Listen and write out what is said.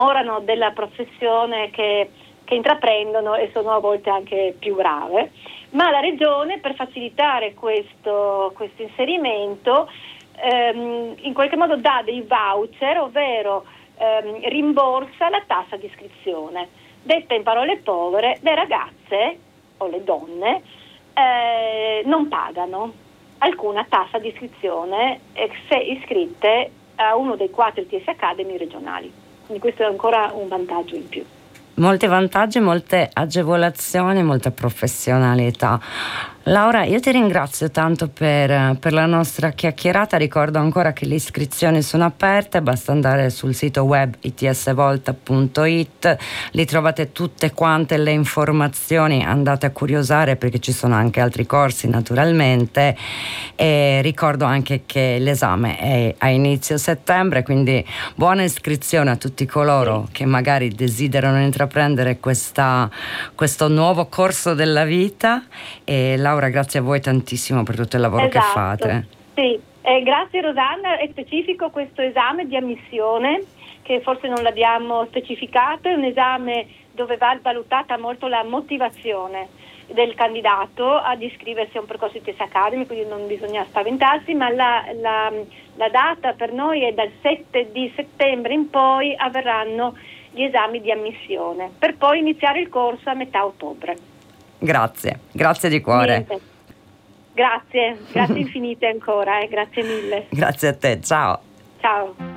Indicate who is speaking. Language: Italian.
Speaker 1: della professione che intraprendono e sono a volte anche più brave, ma la Regione, per facilitare questo inserimento, in qualche modo dà dei voucher, ovvero rimborsa la tassa di iscrizione. Detta in parole povere, le ragazze o le donne non pagano alcuna tassa di iscrizione se iscritte a uno dei 4 ITS Academy regionali. Quindi questo è ancora un vantaggio in più.
Speaker 2: Molti vantaggi, molte agevolazioni, molta professionalità. Laura, io ti ringrazio tanto per la nostra chiacchierata. Ricordo ancora che le iscrizioni sono aperte, basta andare sul sito web itsvolta.it, lì trovate tutte quante le informazioni, andate a curiosare perché ci sono anche altri corsi naturalmente, e ricordo anche che l'esame è a inizio settembre, quindi buona iscrizione a tutti coloro che magari desiderano intraprendere questo nuovo corso della vita. E Laura, grazie a voi tantissimo per tutto il lavoro che fate.
Speaker 1: Sì, grazie Rosanna. È specifico questo esame di ammissione, che forse non l'abbiamo specificato, è un esame dove va valutata molto la motivazione del candidato ad iscriversi a un percorso ITS Academy, quindi non bisogna spaventarsi, ma la data per noi è dal 7 di settembre in poi avverranno gli esami di ammissione, per poi iniziare il corso a metà ottobre.
Speaker 2: Grazie di cuore.
Speaker 1: Niente. Grazie infinite ancora, grazie mille.
Speaker 2: Grazie a te, ciao.
Speaker 1: Ciao.